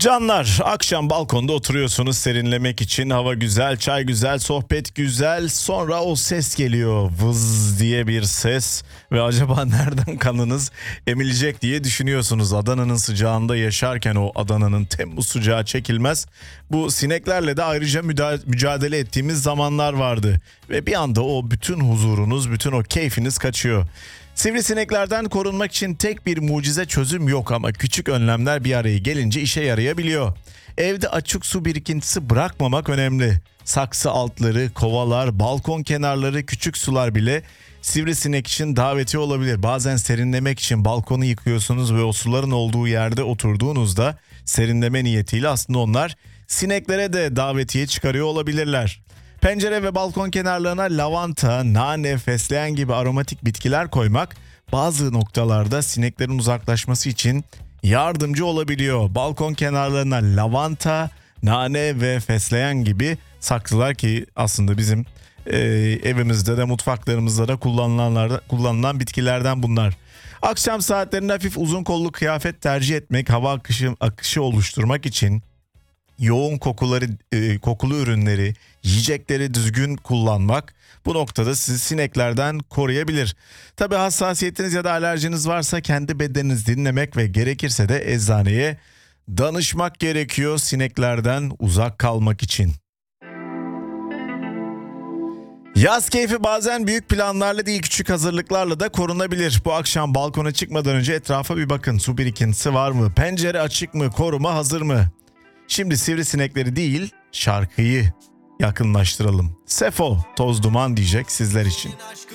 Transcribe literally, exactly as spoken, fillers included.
Canlar, akşam balkonda oturuyorsunuz serinlemek için. Hava güzel, çay güzel, sohbet güzel. Sonra o ses geliyor, vız diye bir ses ve acaba nereden kanınız emilecek diye düşünüyorsunuz. Adana'nın sıcağında yaşarken o Adana'nın Temmuz sıcağı çekilmez. Bu sineklerle de ayrıca müda- mücadele ettiğimiz zamanlar vardı ve bir anda o bütün huzurunuz, bütün o keyfiniz kaçıyor. Sivrisineklerden korunmak için tek bir mucize çözüm yok ama küçük önlemler bir araya gelince işe yarayabiliyor. Evde açık su birikintisi bırakmamak önemli. Saksı altları, kovalar, balkon kenarları, küçük sular bile sivrisinek için daveti olabilir. Bazen serinlemek için balkonu yıkıyorsunuz ve o suların olduğu yerde oturduğunuzda serinleme niyetiyle aslında onlar sineklere de davetiye çıkarıyor olabilirler. Pencere ve balkon kenarlarına lavanta, nane, fesleğen gibi aromatik bitkiler koymak bazı noktalarda sineklerin uzaklaşması için yardımcı olabiliyor. Balkon kenarlarına lavanta, nane ve fesleğen gibi saksılar ki aslında bizim e, evimizde de mutfaklarımızda da kullanılanlar, kullanılan bitkilerden bunlar. Akşam saatlerinde hafif uzun kollu kıyafet tercih etmek, hava akışı, akışı oluşturmak için yoğun kokuları, e, kokulu ürünleri, yiyecekleri düzgün kullanmak bu noktada sizi sineklerden koruyabilir. Tabii hassasiyetiniz ya da alerjiniz varsa kendi bedeninizi dinlemek ve gerekirse de eczaneye danışmak gerekiyor sineklerden uzak kalmak için. Yaz keyfi bazen büyük planlarla değil küçük hazırlıklarla da korunabilir. Bu akşam balkona çıkmadan önce etrafa bir bakın. Su birikintisi var mı? Pencere açık mı? Koruma hazır mı? Şimdi sivrisinekleri değil şarkıyı yakınlaştıralım. Sefo, Toz Duman diyecek sizler için.